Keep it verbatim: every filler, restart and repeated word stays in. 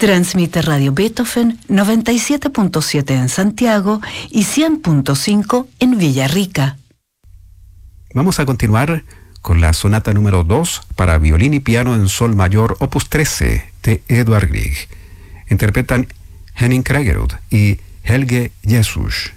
Transmite Radio Beethoven noventa y siete punto siete en Santiago y cien punto cinco en Villarrica. Vamos a continuar con la sonata número dos para violín y piano en sol mayor, opus trece, de Edvard Grieg. Interpretan Henning Kraggerud y Helge Jesus.